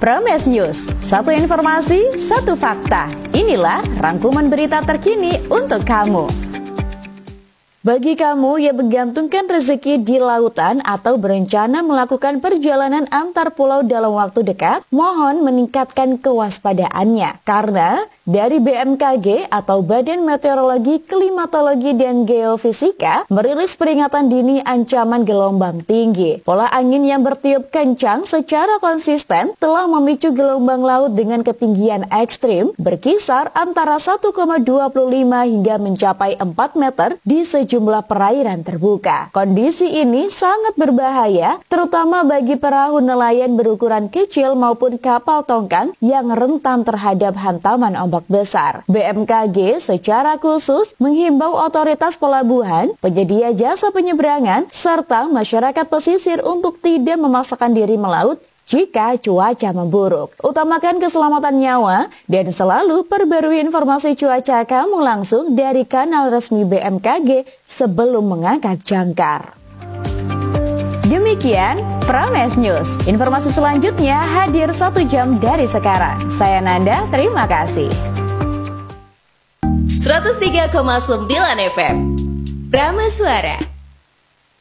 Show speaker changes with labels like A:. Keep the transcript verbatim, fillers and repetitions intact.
A: Prames News, satu informasi, satu fakta. Inilah rangkuman berita terkini untuk kamu. Bagi kamu yang menggantungkan rezeki di lautan atau berencana melakukan perjalanan antar pulau dalam waktu dekat, mohon meningkatkan kewaspadaannya. Karena dari B M K G atau Badan Meteorologi, Klimatologi, dan Geofisika merilis peringatan dini ancaman gelombang tinggi. Pola angin yang bertiup kencang secara konsisten telah memicu gelombang laut dengan ketinggian ekstrim berkisar antara satu koma dua lima hingga mencapai empat meter di sejumlah jumlah perairan terbuka. Kondisi ini sangat berbahaya, terutama bagi perahu nelayan berukuran kecil maupun kapal tongkang yang rentan terhadap hantaman ombak besar. B M K G secara khusus menghimbau otoritas pelabuhan, penyedia jasa penyeberangan, serta masyarakat pesisir untuk tidak memaksakan diri melaut jika cuaca memburuk. Utamakan keselamatan nyawa dan selalu perbarui informasi cuaca kamu langsung dari kanal resmi B M K G sebelum mengangkat jangkar. Demikian Prames News. Informasi selanjutnya hadir satu jam dari sekarang. Saya Nanda, terima kasih.
B: seratus tiga koma sembilan F M Prames Suara.